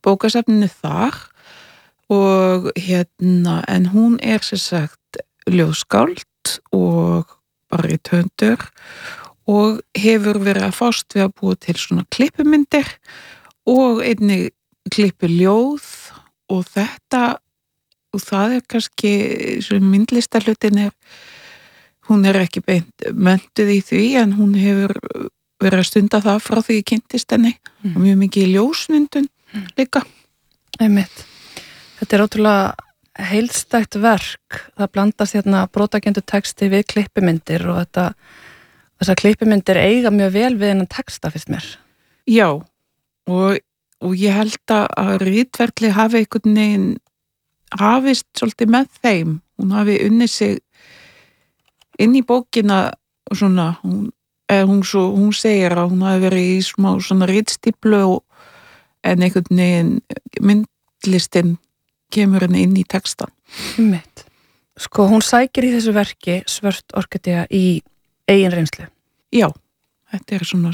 bókasafninu þar og en hún sem sagt ljóðskáld og bara rithöfundur og hefur verið að fást við að búa til svona klippumyndir og einnig klippuljóð og þetta og það kannski sem myndlistarhlutin hún ekki beint möntuð í því en hún hefur verið að stunda það frá því ég kynntist henni og mjög mikið í ljósmyndun líka. Einmitt. Þetta ótrúlega heildstætt verk. Það blandast hérna brotakendur texti við klippimyndir og þessar klippimyndir eiga mjög vel við þennan texta fyrst mér. Já, og ég held að ritverkli hafi einhvern veginn hafist svolítið með þeim. Hún hafi unnið sig inn í bókina og svona, hún segir að hún hafi verið í smá svona ritstíplu en einhvern veginn myndlistin kemur henni inn í textan. Einmitt. Sko, hún sækir í þessu verki Svört orkídea í eigin reynslu. Já, þetta svona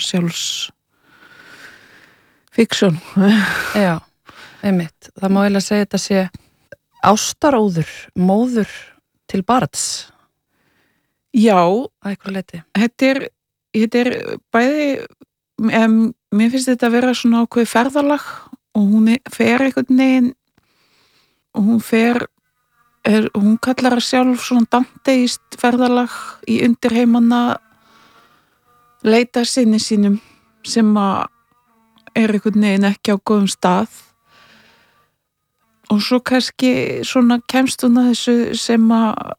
sjálfsfiksjón. Já, einmitt. Það má eiginlega segja þetta sé ástaróður, móður til barns. Já, að einhverju leyti. Þetta bæði, mér finnst þetta að vera svona ákveð ferðalag og hún fer einhvern veginn og hún kallar að sjálf svona danteist ferðalag í undirheimanna leita sinni sínum sem að einhvern veginn ekki á góðum stað og svo kannski svona kemst hún að þessu sem að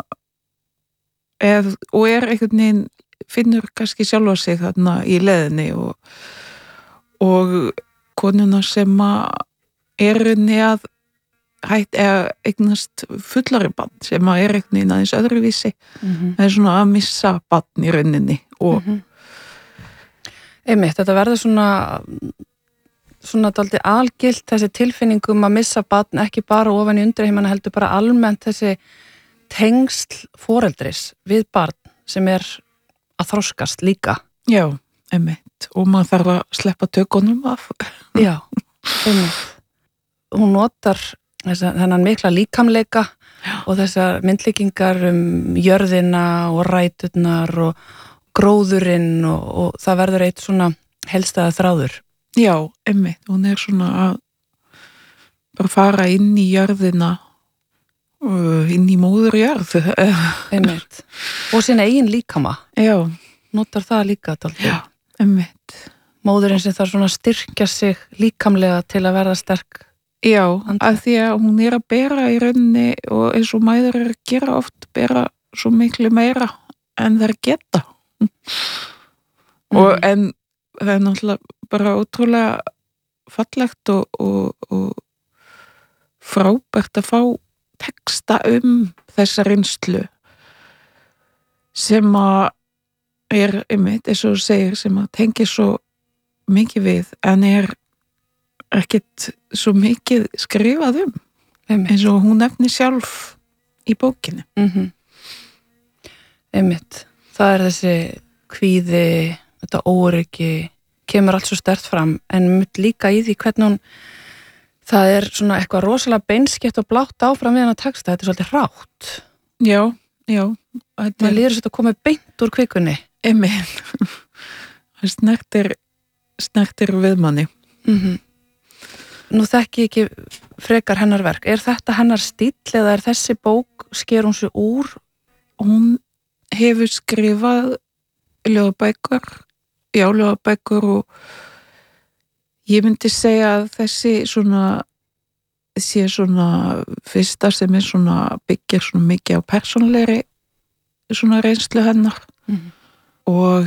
og einhvern veginn finnur kannski sjálfa sig þarna í leiðinni og konuna sem að henni að eignast fullari barn sem að einhvern veginn aðeins öðruvísi. Það svona að missa barn í rauninni og Einmitt, þetta verður svona dálítið algilt þessi tilfinningum að missa barn ekki bara ofan í undirheimana heldur bara almennt þessi tengsl foreldris við barn sem að þroskast líka. Já, einmitt. Og maður þarf að sleppa tökunum af. Já, einmitt. Hún notar þennan mikla líkamleika og þessar myndlíkingar jörðina og ræturnar og gróðurinn og það verður eitt svona helstaða þráður. Já, einmitt. Hún svona að bara fara inn í jörðina inn í móðurjörð. Einmitt. Og sína eigin líkama. Já. Notar það líka dálítið. Já, einmitt. Móðurinn sem þarf svona að styrkja sig líkamlega til að verða sterk. Já, af því að hún að bera í rauninni og eins og mæður að gera oft bera svo miklu meira en þær geta. Og en það náttúrulega bara ótrúlega fallegt og frábært að fá texta þessa reynslu sem að einmitt, eins og þú segir, sem að tengja svo mikið við en ekkert svo mikið skrifað eins og hún nefnir sjálf í bókinni. Einmitt. Það þessi kvíði, þetta óöryggi kemur allt svo sterkt fram en líka í því hvernig hún það svona eitthvað rosalega beinskett og blátt áfram við hennar texta, þetta svolítið hrátt. Já. Það líður svo að koma beint úr kvikunni. Einmitt. Það snertir við manni. Nú þekki ég ekki frekar hennar verk. Er þetta hennar stíll eða þessi bók, sker hún sig úr? Hún hefur skrifað ljóðabækur og ég myndi segja að þessi sé fyrsta sem svona byggir svona mikið á persónulegri svona reynslu hennar og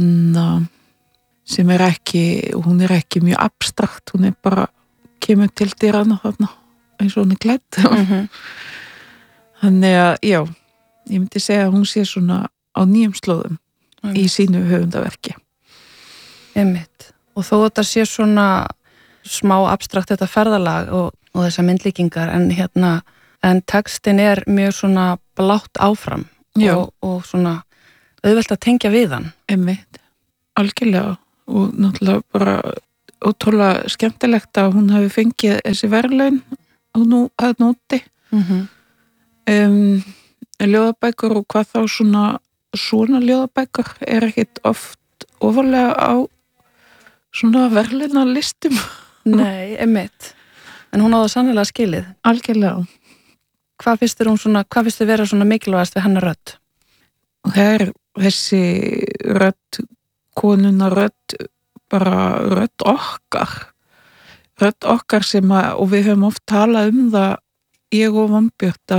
sem hún ekki mjög abstrakt, hún bara kemur til dyrana þarna eins og hún klædd. Þannig að já, ég myndi segja að hún sé svona á nýjum slóðum í sínu höfundaverki. Einmitt. Og þó þetta sé svona smá abstrakt þetta ferðalag og þessar myndlíkingar en textin mjög svona blátt áfram og svona auðvelt að tengja við hann. Einmitt, algjörlega og náttúrulega bara ótrúlega skemmtilegt að hún hafi fengið þessi verðlaun og nú að núti ljóðabækur og hvað þá svona ljóðabækur ekkit oft ofarlega á svona verðlauna listum. Nei, einmitt. En hún á það sannlega skilið. Algjörlega. Hvað finnst þér vera svona mikilvægast við hennar rödd? Það þessi rödd, konuna rödd, bara rödd okkar sem og við höfum oft talað það, ég og Vombjört,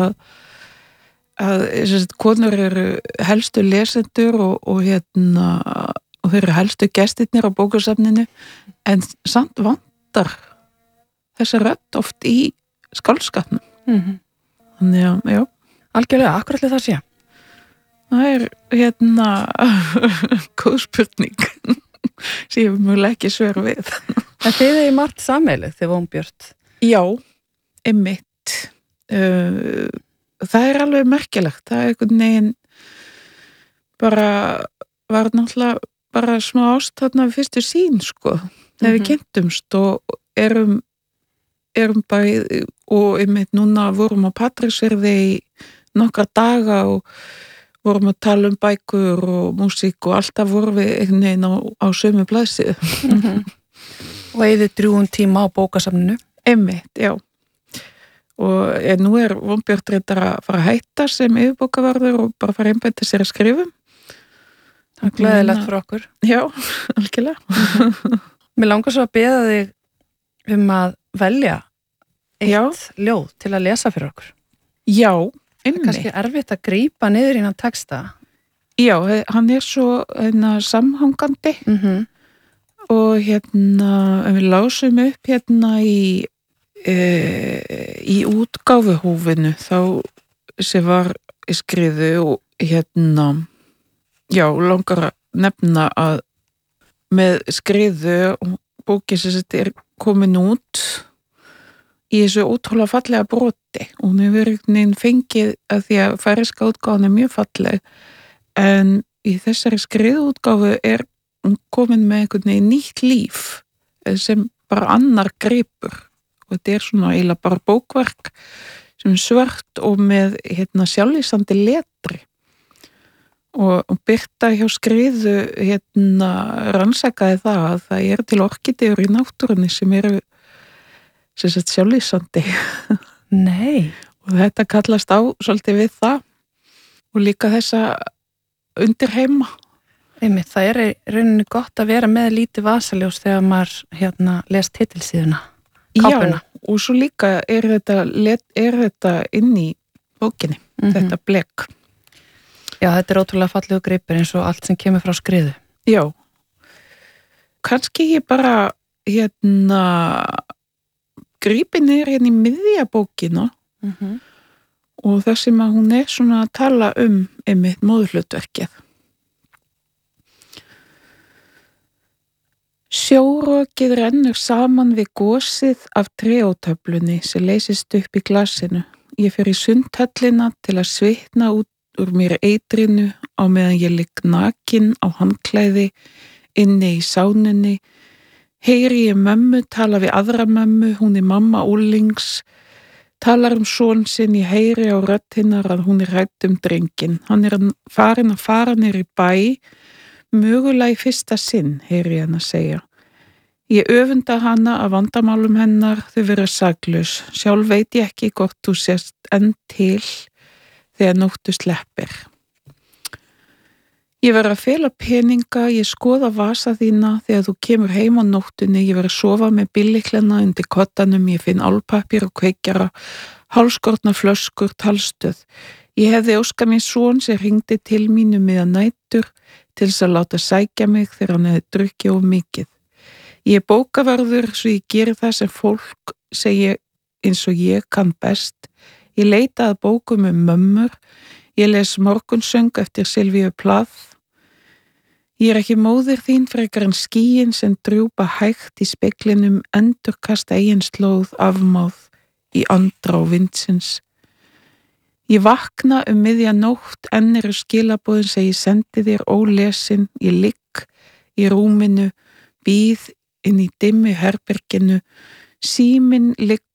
að konur eru helstu lesendur og þeir eru helstu gestirnir á bókasafninu, en samt vantar þessi rödd oft í skáldskapnum. Þannig að, já. Algjörlega, akkur ætli það sé? Það góð spurning sem ég mjög ekki svör við. En þið í margt sameiginlegt, þið Vombjört? Já, einmitt. Það alveg merkilegt. Það einhvern veginn bara var náttúrulega bara smá ást þarna við fyrstu sín, sko. Þegar við kynntumst og erum bara, og einmitt núna vorum á Patreksfirði í nokkra daga og vorum að tala bækur og músík og alltaf vorum við einhvern veginn á sömu blaðsíðu. Og eigið drjúgum tíma á bókasafninu? Einmitt, já. Og nú Vombjört reyndar að fara að hætta sem yfirbókavarður og bara fara að einbeita sér að skrifa. Það gleðilegt fyrir okkur. Já, algjörlega. Mér langar svo að beða þig að velja eitt ljóð til að lesa fyrir okkur. Já, einmitt. Það kannski erfitt að grípa niður innan texta. Já, hann svo samhangandi og við lásum upp í útgáfuhúfinu þá sem var í skriðu og langar að nefna að með skriðu bókin sem þetta komin út í þessu ótrúlega fallega broti og hún hefur einhvern veginn fengið að því að færeyska útgáfan mjög falleg en í þessari skriðútgáfu hún komin með einhvern veginn nýtt líf sem bara annar gripur og þetta svona eiginlega bara bókverk sem svört og með sjálflýsandi letri og Birta hjá skriðu rannsakaði það að það til orkídeur í náttúrunni sem eru sjálflýsandi. Nei. Og þetta kallast á svolítið við það og líka þessa undirheima. Einmitt, það í rauninni gott að vera með lítið vasaljós þegar maður les titilsíðuna, kápuna. Já, og svo líka þetta inn í bókinni, þetta blek. Já, þetta ótrúlega fallegu gripur eins og allt sem kemur frá skriðu. Já. Kannski ég bara gripin í miðja bókina og það sem að hún svona að tala einmitt móðurhlutverkið. Sjórokið rennur saman við gosið af tréótöflunni sem leysist upp í glasinu. Ég fer í sundhöllina til að svitna út úr mér eitrinu á meðan ég ligg nakin á handklæði inni í sánunni. Heyri ég mömmu tala við aðra mömmu, hún mamma úlings, talar son sinn, ég heyri á rödd hennar að hún hrædd drenginn. Hann farin að fara niður í bæ, mögulega í fyrsta sinn, heyri hann að segja. Ég öfunda hana af vandamálum hennar, þau vera saklaus. Sjálf veit ég ekki hvort þú sést enn til þegar nóttu sleppir. Ég verð að fela peninga, ég skoða vasa þína þegar þú kemur heim á nóttunni, ég verð að sofa með billiklana undir kottanum, ég finn álpappír og kveikjara, hálskortna flöskur, talstöð. Ég hefði óskað mér son sem hringdi til mínu miðan nætur til þess að láta sækja mig þegar hann hefði drukkið of mikið. Ég bókavarður svo ég geri það sem fólk segja eins og ég kann best. Ég leita að bókum mömmur, ég les morgunsöng eftir Silvíu Plath. Ég ekki móðir þín frekar en skýin sem drjúpa hægt í speglinum endurkasta eigin slóð afmáð í andrá vindsins. Ég vakna miðja nótt, enn eru skilaboðin sem ég sendi þér ólesin, ég ligg í rúminu, bíð inn í dimmu herberginu, síminn liggur